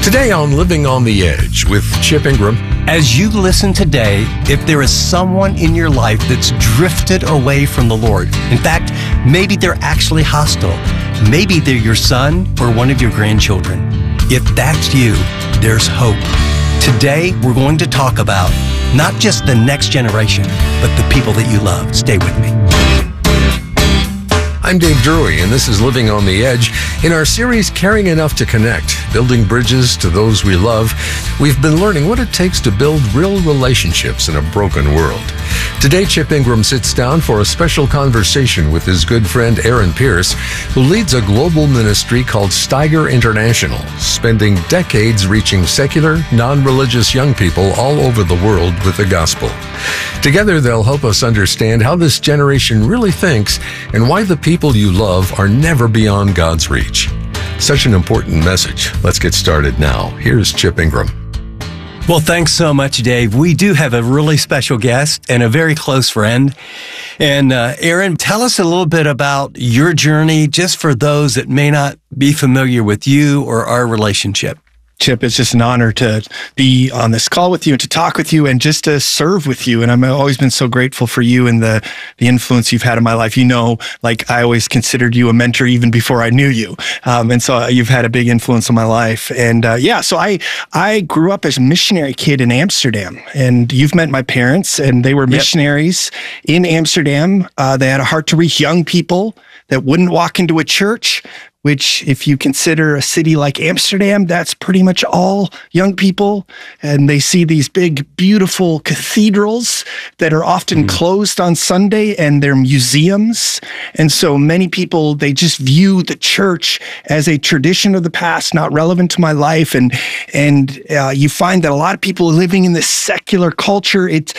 Today on Living on the Edge with Chip Ingram. As you listen today, if there is someone in your life that's drifted away from the Lord, in fact, maybe they're actually hostile, maybe they're your son or one of your grandchildren. If that's you, there's hope. Today, we're going to talk about not just the next generation, but the people that you love. Stay with me. I'm Dave Drury, and this is Living on the Edge. In our series, Caring Enough to Connect, Building Bridges to Those We Love, we've been learning what it takes to build real relationships in a broken world. Today, Chip Ingram sits down for a special conversation with his good friend Aaron Pierce, who leads a global ministry called Steiger International, spending decades reaching secular, non-religious young people all over the world with the gospel. Together, they'll help us understand how this generation really thinks and why the people you love are never beyond God's reach. Such an important message. Let's get started now. Here's Chip Ingram. Well, thanks so much, Dave. We do have a really special guest and a very close friend. And Aaron, tell us a little bit about your journey, just for those that may not be familiar with you or our relationship. Chip, it's just an honor to be on this call with you and to talk with you and just to serve with you. And I've always been so grateful for you and the influence you've had in my life. You know, like I always considered you a mentor even before I knew you. And so you've had a big influence on my life. And so I grew up as a missionary kid in Amsterdam, and you've met my parents, and they were missionaries in Amsterdam. They had a heart to reach young people that wouldn't walk into a church, which, if you consider a city like Amsterdam, that's pretty much all young people. And they see these big, beautiful cathedrals that are often closed on Sunday, and they're museums. And so many people, they just view the church as a tradition of the past, not relevant to my life. And you find that a lot of people living in this secular culture, it's,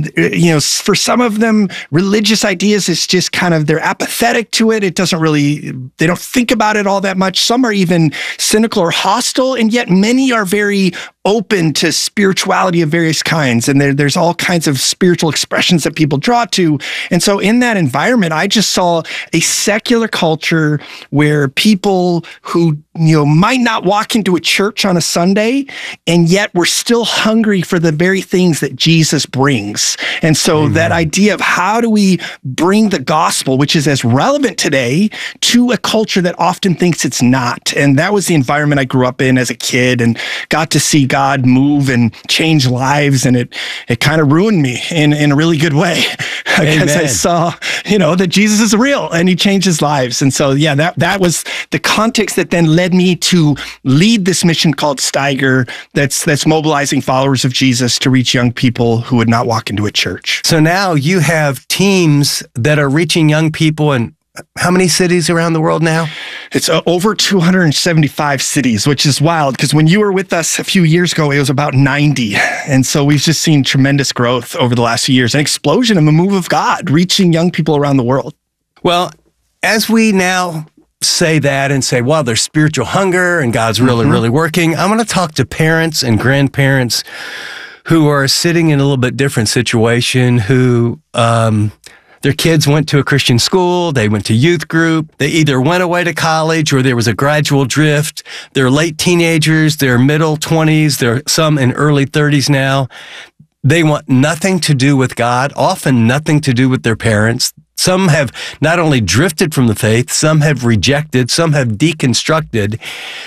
for some of them, religious ideas is just kind of, they're apathetic to it. It doesn't really, they don't think about it all that much. Some are even cynical or hostile, and yet many are very open to spirituality of various kinds. And there's all kinds of spiritual expressions that people draw to. And so in that environment, I just saw a secular culture where people who might not walk into a church on a Sunday, and yet we're still hungry for the very things that Jesus brings. And so that idea of how do we bring the gospel, which is as relevant today, to a culture that often thinks it's not. And that was the environment I grew up in as a kid and got to see God move and change lives. And it kind of ruined me in a really good way, because I saw, that Jesus is real and he changes lives. And so, that was the context that then led me to lead this mission called Steiger that's mobilizing followers of Jesus to reach young people who would not walk into a church. So now you have teams that are reaching young people in how many cities around the world now? It's over 275 cities, which is wild, because when you were with us a few years ago, it was about 90. And so we've just seen tremendous growth over the last few years, an explosion and a move of God reaching young people around the world. Well, as we now say that and say, wow, there's spiritual hunger and God's really, really working, I want to talk to parents and grandparents who are sitting in a little bit different situation, who their kids went to a Christian school, they went to youth group, they either went away to college or there was a gradual drift. They're late teenagers, they're middle 20s, they're some in early 30s now. They want nothing to do with God, often nothing to do with their parents. Some have not only drifted from the faith, some have rejected, some have deconstructed.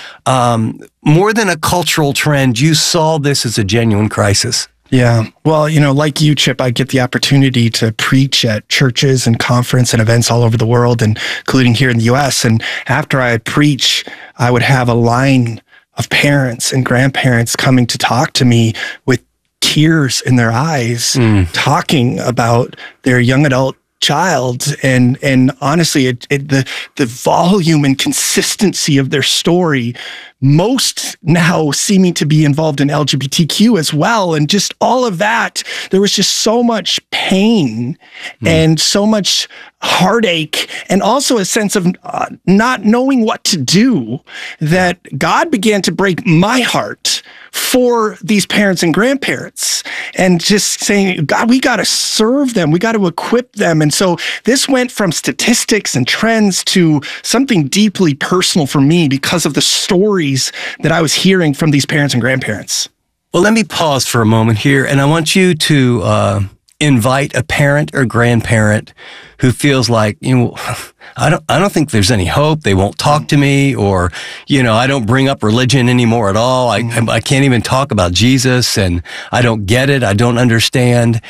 More than a cultural trend, you saw this as a genuine crisis. Yeah. Well, like you, Chip, I get the opportunity to preach at churches and conference and events all over the world, including here in the U.S. And after I preach, I would have a line of parents and grandparents coming to talk to me with tears in their eyes, talking about their young adult child. And honestly, the volume and consistency of their story, most now seeming to be involved in LGBTQ as well. And just all of that, there was just so much pain and so much heartache, and also a sense of not knowing what to do, that God began to break my heart for these parents and grandparents, and just saying, God, we got to serve them. We got to equip them. And so this went from statistics and trends to something deeply personal for me because of the stories that I was hearing from these parents and grandparents. Well, let me pause for a moment here, and I want you to invite a parent or grandparent who feels like, I don't think there's any hope. They won't talk to me, or, I don't bring up religion anymore at all. I can't even talk about Jesus, and I don't get it. I don't understand.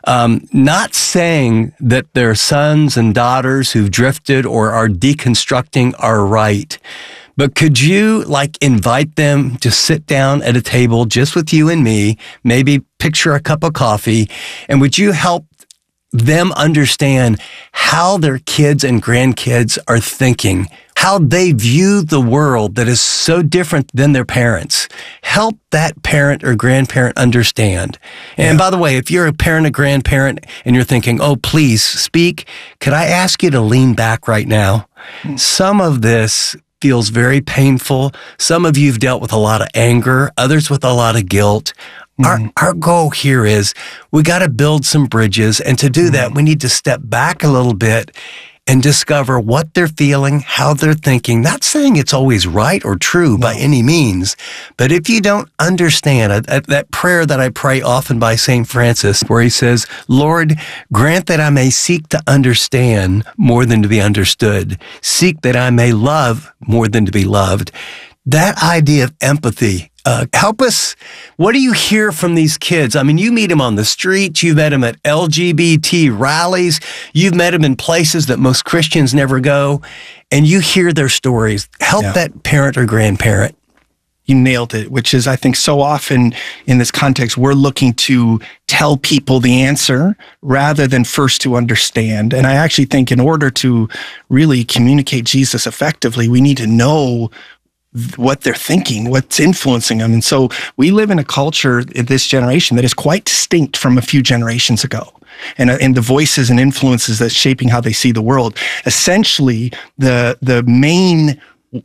Not saying that their sons and daughters who've drifted or are deconstructing are right. But could you invite them to sit down at a table just with you and me, maybe picture a cup of coffee, and would you help them understand how their kids and grandkids are thinking, how they view the world that is so different than their parents? Help that parent or grandparent understand. And by the way, if you're a parent or grandparent and you're thinking, oh, please speak, could I ask you to lean back right now? Some of this feels very painful. Some of you have dealt with a lot of anger, others with a lot of guilt. Our goal here is we got to build some bridges. And to do that, we need to step back a little bit and discover what they're feeling, how they're thinking. Not saying it's always right or true by any means, but if you don't understand that prayer that I pray often by St. Francis, where he says, Lord, grant that I may seek to understand more than to be understood, seek that I may love more than to be loved. That idea of empathy, help us. What do you hear from these kids? I mean, you meet them on the streets. You've met them at LGBT rallies. You've met them in places that most Christians never go, and you hear their stories. Help that parent or grandparent. You nailed it, which is, I think, so often in this context, we're looking to tell people the answer rather than first to understand. And I actually think in order to really communicate Jesus effectively, we need to know what they're thinking, what's influencing them. And so we live in a culture in this generation that is quite distinct from a few generations ago. And the voices and influences that's shaping how they see the world. Essentially, the main, 2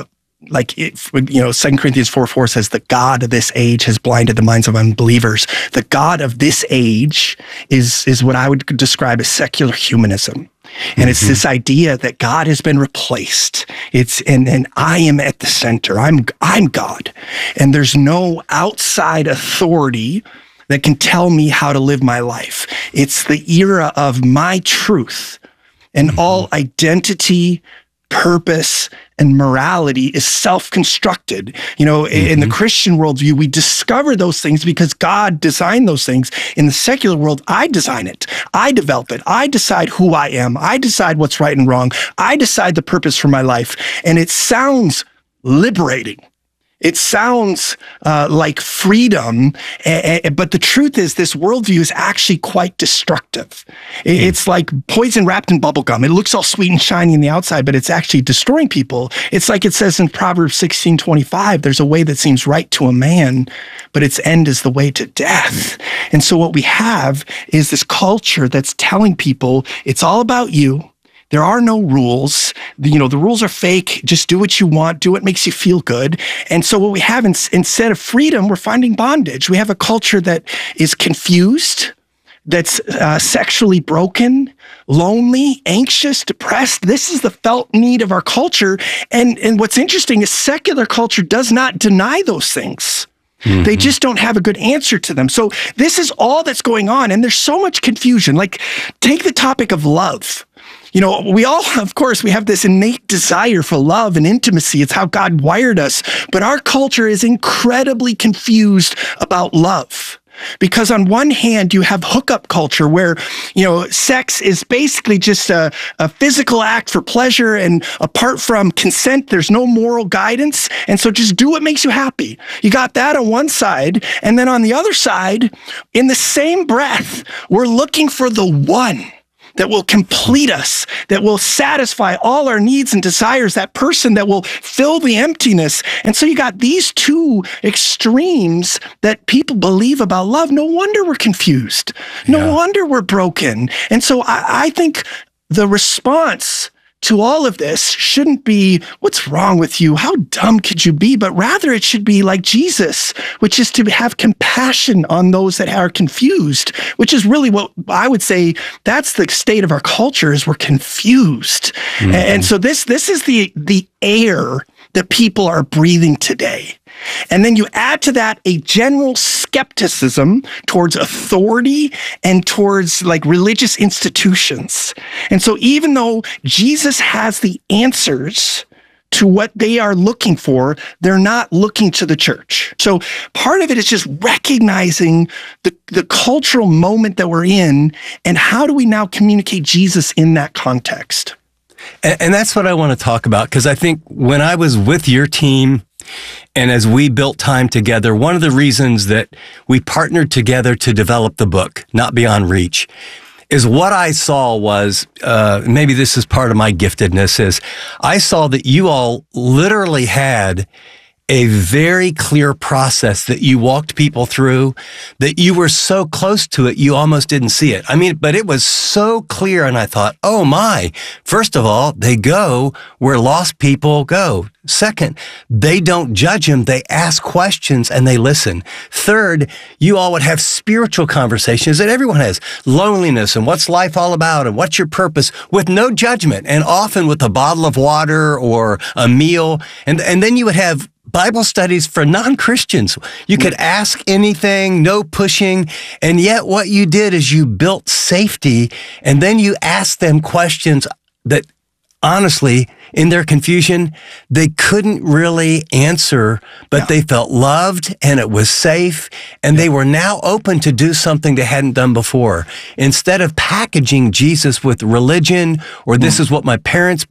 Corinthians 4:4 says, the God of this age has blinded the minds of unbelievers. The God of this age is what I would describe as secular humanism. And it's this idea that God has been replaced. And I am at the center. I'm God. And there's no outside authority that can tell me how to live my life. It's the era of my truth, and all identity, purpose, and morality is self-constructed. In the Christian worldview, we discover those things because God designed those things. In the secular world, I design it. I develop it. I decide who I am. I decide what's right and wrong. I decide the purpose for my life. And it sounds liberating. It sounds like freedom, but the truth is this worldview is actually quite destructive. It's like poison wrapped in bubble gum. It looks all sweet and shiny on the outside, but it's actually destroying people. It's like it says in Proverbs 16:25, there's a way that seems right to a man, but its end is the way to death. And so what we have is this culture that's telling people it's all about you. There are no rules. The rules are fake. Just do what you want. Do what makes you feel good. And so what we have instead of freedom, we're finding bondage. We have a culture that is confused, that's sexually broken, lonely, anxious, depressed. This is the felt need of our culture. And what's interesting is secular culture does not deny those things. They just don't have a good answer to them. So this is all that's going on. And there's so much confusion. Like, take the topic of love. We all, of course, we have this innate desire for love and intimacy. It's how God wired us. But our culture is incredibly confused about love. Because on one hand, you have hookup culture where, sex is basically just a physical act for pleasure. And apart from consent, there's no moral guidance. And so just do what makes you happy. You got that on one side. And then on the other side, in the same breath, we're looking for the one that will complete us, that will satisfy all our needs and desires, that person that will fill the emptiness. And so you got these two extremes that people believe about love. No wonder we're confused. No wonder we're broken. And so I think the response to all of this shouldn't be, what's wrong with you? How dumb could you be? But rather it should be like Jesus, which is to have compassion on those that are confused, which is really what I would say, that's the state of our culture, is we're confused. Mm-hmm. And so this is the air that people are breathing today. And then you add to that a general skepticism towards authority and towards like religious institutions. And so even though Jesus has the answers to what they are looking for, they're not looking to the church. So part of it is just recognizing the cultural moment that we're in, and how do we now communicate Jesus in that context? And that's what I want to talk about, because I think when I was with your team and as we built time together, one of the reasons that we partnered together to develop the book, Not Beyond Reach, is what I saw was, maybe this is part of my giftedness, is I saw that you all literally had a very clear process that you walked people through, that you were so close to it, you almost didn't see it. I mean, but it was so clear, and I thought, oh my, first of all, they go where lost people go. Second, they don't judge them. They ask questions and they listen. Third, you all would have spiritual conversations that everyone has. Loneliness and what's life all about and what's your purpose, with no judgment, and often with a bottle of water or a meal. And then you would have Bible studies for non-Christians. You could ask anything, no pushing. And yet what you did is you built safety, and then you asked them questions that honestly, in their confusion, they couldn't really answer, but they felt loved and it was safe, and they were now open to do something they hadn't done before. Instead of packaging Jesus with religion or this is what my parents